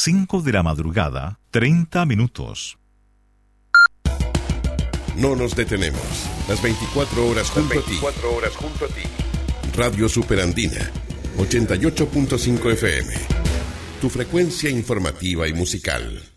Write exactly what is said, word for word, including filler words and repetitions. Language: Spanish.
cinco de la madrugada, treinta minutos. No nos detenemos. Las veinticuatro horas junto Las veinticuatro horas junto a ti. a ti. Radio Superandina, ochenta y ocho punto cinco F M. Tu frecuencia informativa y musical.